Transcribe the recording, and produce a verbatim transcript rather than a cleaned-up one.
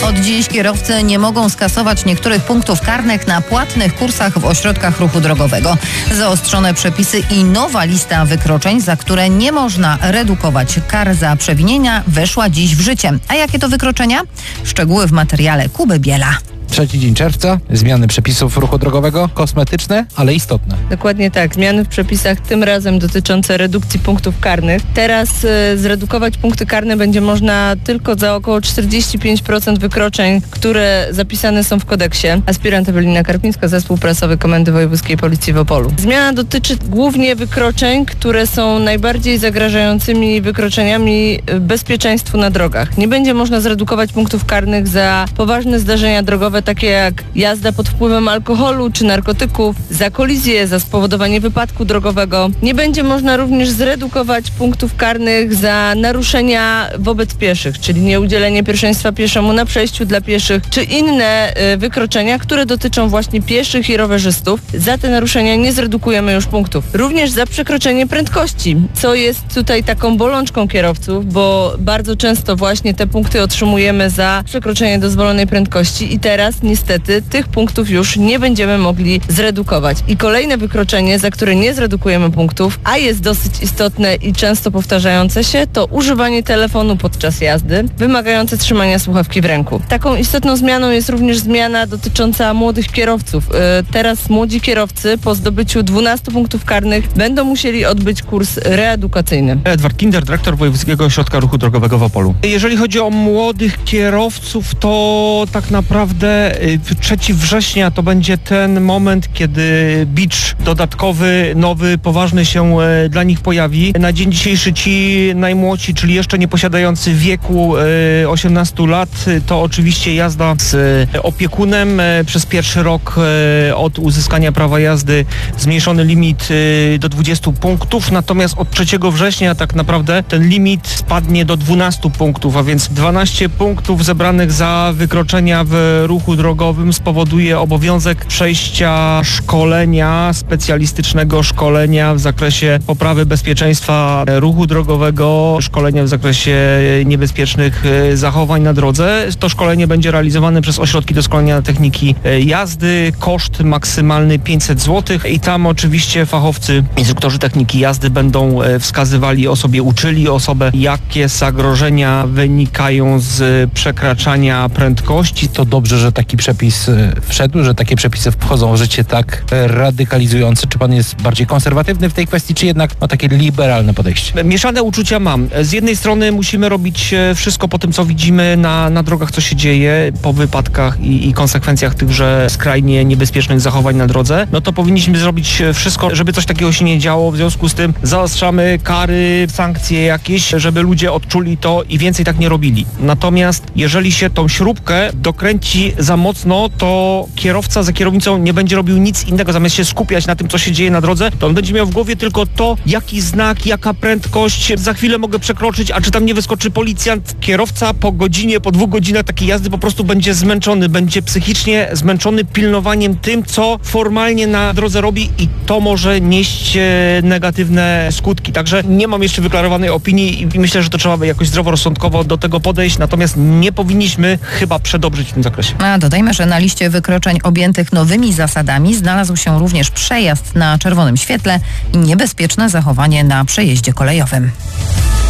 Od dziś kierowcy nie mogą skasować niektórych punktów karnych na płatnych kursach w ośrodkach ruchu drogowego. Zaostrzone przepisy i nowa lista wykroczeń, za które nie można redukować kar za przewinienia, weszła dziś w życie. A jakie to wykroczenia? Szczegóły w materiale Kuby Biela. Trzeci dzień czerwca, zmiany przepisów ruchu drogowego, kosmetyczne, ale istotne. Dokładnie tak, zmiany w przepisach tym razem dotyczące redukcji punktów karnych. Teraz y, zredukować punkty karne będzie można tylko za około czterdzieści pięć procent wykroczeń, które zapisane są w kodeksie. Aspirant Ewelina Karpińska, zespół prasowy Komendy Wojewódzkiej Policji w Opolu. Zmiana dotyczy głównie wykroczeń, które są najbardziej zagrażającymi wykroczeniami bezpieczeństwu na drogach. Nie będzie można zredukować punktów karnych za poważne zdarzenia drogowe, takie jak jazda pod wpływem alkoholu czy narkotyków, za kolizję, za spowodowanie wypadku drogowego. Nie będzie można również zredukować punktów karnych za naruszenia wobec pieszych, czyli nieudzielenie pierwszeństwa pieszemu na przejściu dla pieszych, czy inne y, wykroczenia, które dotyczą właśnie pieszych i rowerzystów. Za te naruszenia nie zredukujemy już punktów. Również za przekroczenie prędkości, co jest tutaj taką bolączką kierowców, bo bardzo często właśnie te punkty otrzymujemy za przekroczenie dozwolonej prędkości i teraz niestety tych punktów już nie będziemy mogli zredukować. I kolejne wykroczenie, za które nie zredukujemy punktów, a jest dosyć istotne i często powtarzające się, to używanie telefonu podczas jazdy, wymagające trzymania słuchawki w ręku. Taką istotną zmianą jest również zmiana dotycząca młodych kierowców. Yy, teraz młodzi kierowcy po zdobyciu dwunastu punktów karnych będą musieli odbyć kurs reedukacyjny. Edward Kinder, dyrektor Wojewódzkiego Ośrodka Ruchu Drogowego w Opolu. Jeżeli chodzi o młodych kierowców, to tak naprawdę trzeciego września to będzie ten moment, kiedy bicz dodatkowy, nowy, poważny się dla nich pojawi. Na dzień dzisiejszy ci najmłodsi, czyli jeszcze nie posiadający wieku osiemnastu lat, to oczywiście jazda z opiekunem. Przez pierwszy rok od uzyskania prawa jazdy zmniejszony limit do dwudziestu punktów, natomiast od trzeciego września tak naprawdę ten limit spadnie do dwunastu punktów, a więc dwanaście punktów zebranych za wykroczenia w ruchu drogowym spowoduje obowiązek przejścia szkolenia, specjalistycznego szkolenia w zakresie poprawy bezpieczeństwa ruchu drogowego, szkolenia w zakresie niebezpiecznych zachowań na drodze. To szkolenie będzie realizowane przez ośrodki doskonalenia techniki jazdy. Koszt maksymalny pięćset złotych i tam oczywiście fachowcy, instruktorzy techniki jazdy będą wskazywali osobie, uczyli osobę, jakie zagrożenia wynikają z przekraczania prędkości. To dobrze, że taki przepis wszedł, że takie przepisy wchodzą w życie tak radykalizujące. Czy pan jest bardziej konserwatywny w tej kwestii, czy jednak ma takie liberalne podejście? Mieszane uczucia mam. Z jednej strony musimy robić wszystko po tym, co widzimy na, na drogach, co się dzieje, po wypadkach i, i konsekwencjach tychże skrajnie niebezpiecznych zachowań na drodze. No to powinniśmy zrobić wszystko, żeby coś takiego się nie działo. W związku z tym zaostrzamy kary, sankcje jakieś, żeby ludzie odczuli to i więcej tak nie robili. Natomiast jeżeli się tą śrubkę dokręci za mocno, to kierowca za kierownicą nie będzie robił nic innego, zamiast się skupiać na tym, co się dzieje na drodze, to on będzie miał w głowie tylko to, jaki znak, jaka prędkość, za chwilę mogę przekroczyć, a czy tam nie wyskoczy policjant. Kierowca po godzinie, po dwóch godzinach takiej jazdy po prostu będzie zmęczony, będzie psychicznie zmęczony pilnowaniem tym, co formalnie na drodze robi i to może nieść negatywne skutki. Także nie mam jeszcze wyklarowanej opinii i myślę, że to trzeba by jakoś zdroworozsądkowo do tego podejść, natomiast nie powinniśmy chyba przedobrzyć w tym zakresie. A dodajmy, że na liście wykroczeń objętych nowymi zasadami znalazł się również przejazd na czerwonym świetle i niebezpieczne zachowanie na przejeździe kolejowym.